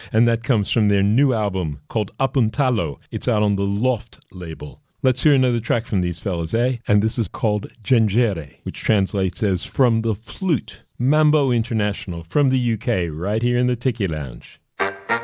And that comes from their new album called Apuntalo. It's out on the Loft label. Let's hear another track from these fellas, eh? And this is called Gengere, which translates as From the Flute. Mambo International from the UK, right here in the Tiki Lounge.